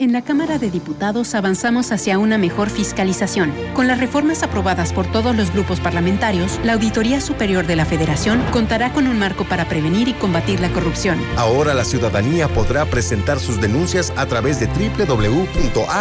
En la Cámara de Diputados avanzamos hacia una mejor fiscalización. Con las reformas aprobadas por todos los grupos parlamentarios, la Auditoría Superior de la Federación contará con un marco para prevenir y combatir la corrupción. Ahora la ciudadanía podrá presentar sus denuncias a través de www.a